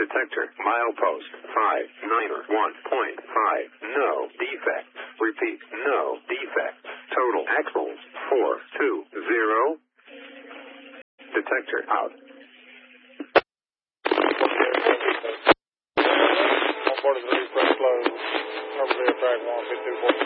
Detector, milepost, 591.5. No defects. Repeat, no defects. Total axles, 420. Detector out. 143, press close. Over there, track 152.